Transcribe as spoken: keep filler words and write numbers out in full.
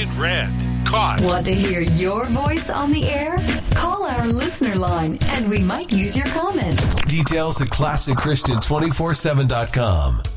Code Red. Caught. Want to hear your voice on the air? Call our listener line and we might use your comment. Details at classic christian two forty-seven dot com.